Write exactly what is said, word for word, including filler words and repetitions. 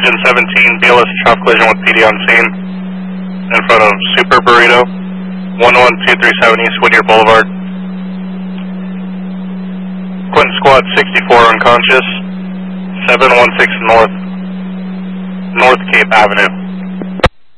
engine seventeen, B L S traffic collision with P D on scene in front of Super Burrito, one one two three seven East Whittier Boulevard. Clinton Squad sixty-four unconscious, seven one six North, North Cape Avenue.